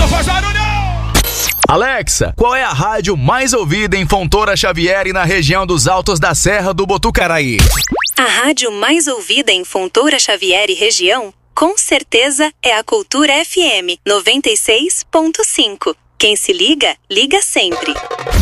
faz barulho! Alexa, qual é a rádio mais ouvida em Fontoura Xavier e na região dos Altos da Serra do Botucaraí? A rádio mais ouvida em Fontoura Xavier e região, com certeza, é a Cultura FM 96.5. Quem se liga, liga sempre.